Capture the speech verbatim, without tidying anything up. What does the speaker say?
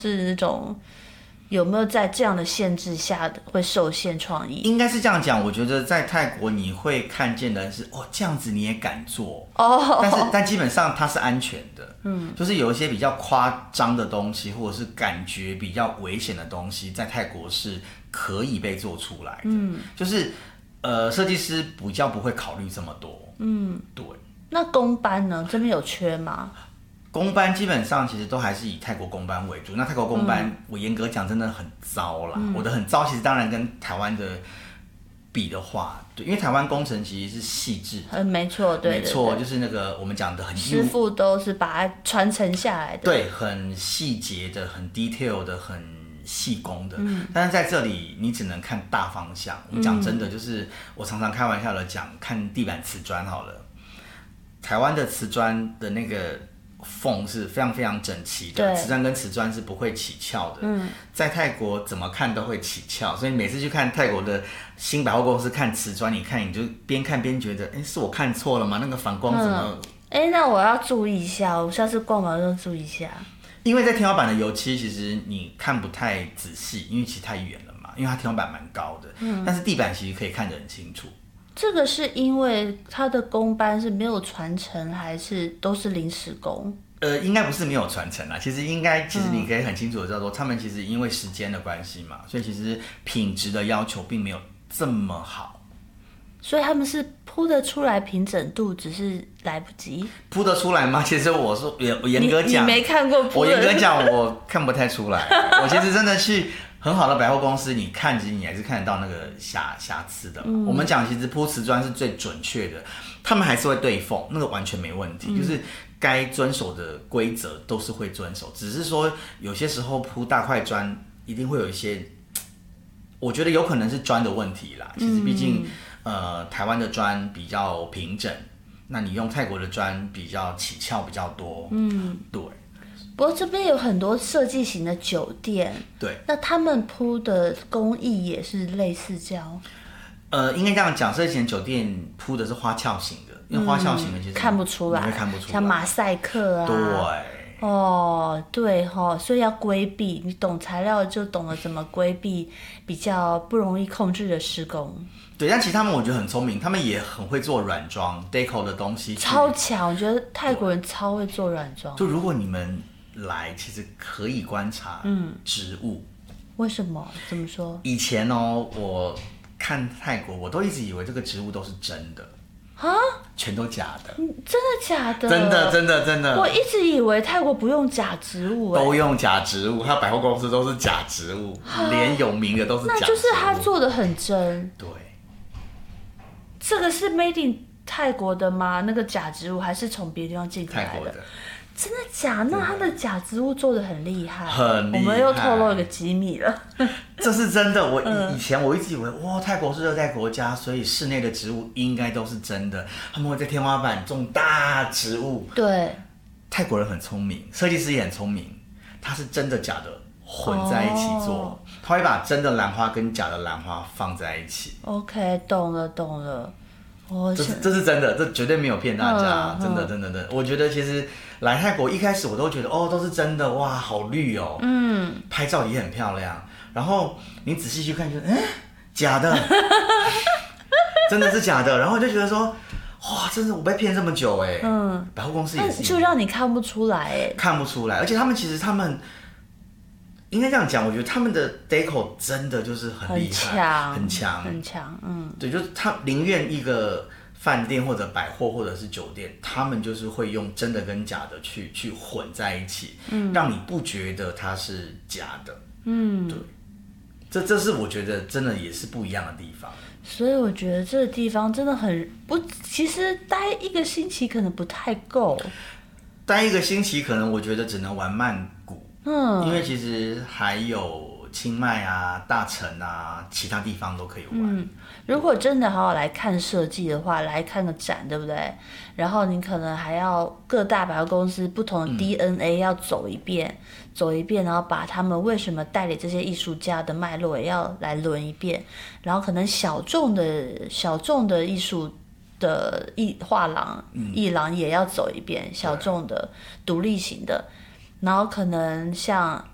是那种有没有在这样的限制下的会受限创意？ 应该是这样讲，我觉得在泰国你会看见的是哦，这样子你也敢做哦， 但是但基本上它是安全的，嗯，就是有一些比较夸张的东西，或者是感觉比较危险的东西，在泰国是可以被做出来的，嗯，就是呃，设计师比较不会考虑这么多，嗯，对。 那公班呢？这边有缺吗？ 公班基本上其实都还是以泰国公班为主。那泰国公班，嗯、我严格讲真的很糟啦。嗯、我的很糟，其实当然跟台湾的比的话，对，因为台湾工程其实是细致， 嗯，没错，对， 没错，就是那个我们讲的很师傅都是把它传承下来的， 对，很细节的、很 detail 的、很细工的。嗯、但是在这里，你只能看大方向。我们讲真的，就是我常常开玩笑的讲，看地板瓷砖好了。台湾的瓷砖的那个缝是非常非常整齐的，瓷砖跟瓷砖是不会起翘的。嗯，在泰国怎么看都会起翘，所以每次去看泰国的新百货公司看瓷砖，你看你就边看边觉得，哎，是我看错了吗？那个反光怎么？ 哎、嗯，那我要注意一下，我下次逛完要注意一下。 因为在天花板的油漆，其实你看不太仔细，因为其实太远了嘛，因为它天花板蛮高的。嗯，但是地板其实可以看得很清楚。 这个是因为他的工班是没有传承，还是都是临时工？ 呃，应该不是没有传承啦，其实应该，其实你可以很清楚的知道说，嗯、他们其实因为时间的关系嘛，所以其实品质的要求并没有这么好。 所以他们是铺得出来平整度，只是来不及。 铺得出来吗？其实我说，我严格讲， 你没看过铺的， 我严格讲，我看不太出来。我其实真的去很好的百货公司，你看其实你还是看得到那个瑕瑕疵的嘛。嗯、我们讲其实铺瓷砖是最准确的，他们还是会对缝，那个完全没问题，嗯、就是该遵守的规则都是会遵守，只是说有些时候铺大块砖一定会有一些，我觉得有可能是砖的问题啦。其实毕竟。嗯呃，台湾的砖比较平整，那你用泰国的砖比较起翘比较多。嗯，对。 不过这边有很多设计型的酒店， 对， 那他们铺的工艺也是类似这样。 呃，应该这样讲，设计型酒店铺的是花俏型的，因为花俏型的其实、 嗯、看不出来， 你会看不出来， 像马赛克啊。 对。 哦，对哈、哦，所以要规避，你懂材料就懂得怎么规避比较不容易控制的施工。 对，但其实他们我觉得很聪明，他们也很会做软装 deco 的东西， 超强。我觉得泰国人超会做软装。 就如果你们来，其实可以观察植物。 嗯、为什么？怎么说？ 以前哦，我看泰国，我都一直以为这个植物都是真的。 啊， 全都假的， 真的假的？ 真的真的真的。 我一直以为泰国不用假植物、欸， 都用假植物，它百货公司都是假植物，连有名的都是假植物。 那就是他做的很真。 对， 这个是 made in 泰国的吗？那个假植物还是从别的地方进来的？ 泰国的。 真的假？那他的假植物做的很厉害， 很厉害。 我们又透露一个机密了。 这是真的，我以前我一直以为，哇，泰国是热带国家，所以室内的植物应该都是真的。他们会在天花板种大植物。 对， 泰国人很聪明，设计师也很聪明，他是真的假的混在一起做，哦、他会把真的兰花跟假的兰花放在一起。 OK， 懂了懂了。 这是这是真的，这绝对没有骗大家，嗯、真的真的真的。我觉得其实来泰国一开始我都觉得哦都是真的，哇好绿哦，嗯，拍照也很漂亮。然后你仔细去看就，嗯假的，真的是假的。然后就觉得说，哇，真的我被骗这么久哎，嗯，百货公司也是， 就让你看不出来哎， 看不出来。而且他们其实他们。应该这样讲，我觉得他们的 deco 真的就是很厉害，很强， 很强，嗯， 对，就是他宁愿一个饭店或者百货或者是酒店，他们就是会用真的跟假的去去混在一起，嗯，让你不觉得它是假的，嗯，对，这这是我觉得真的也是不一样的地方。 所以我觉得这个地方真的很不，其实待一个星期可能不太够， 待一个星期可能我觉得只能玩曼谷。嗯，因为其实还有清迈啊、大城啊，其他地方都可以玩。嗯， 如果真的好好来看设计的话，来看个展，对不对？然后你可能还要各大百货公司不同的 D N A 要走一遍，嗯、走一遍，然后把他们为什么代理这些艺术家的脉络也要来轮一遍，然后可能小众的小众的艺术的艺画廊、艺廊也要走一遍，小众的、独立型的。然后可能像